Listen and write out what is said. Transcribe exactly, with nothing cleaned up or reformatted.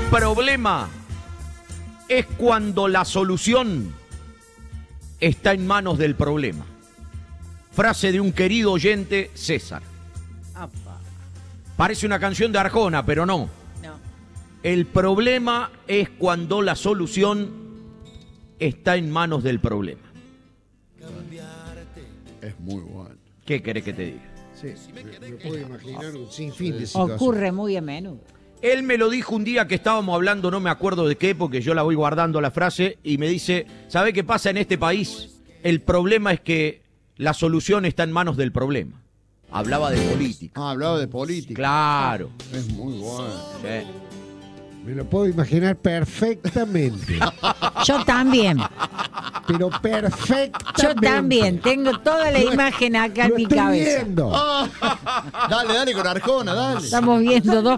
problema es cuando la solución está en manos del problema. Frase de un querido oyente, César. Apa. Parece una canción de Arjona, pero no. No. El problema es cuando la solución está en manos del problema. Es muy bueno. ¿Qué querés que te diga? Sí, me, me puedo imaginar un sinfín de situaciones. Ocurre muy a menudo. Él me lo dijo un día que estábamos hablando, no me acuerdo de qué, porque yo la voy guardando la frase, y me dice, ¿sabe qué pasa en este país? El problema es que la solución está en manos del problema. Hablaba de política. Ah, hablaba de política. Claro. Es muy bueno. Sí. Me lo puedo imaginar perfectamente. Yo también. Pero perfectamente. Yo también. Tengo toda la Lo- imagen acá en lo mi estoy cabeza. viendo. Dale, dale con Arjona, dale. Estamos viendo dos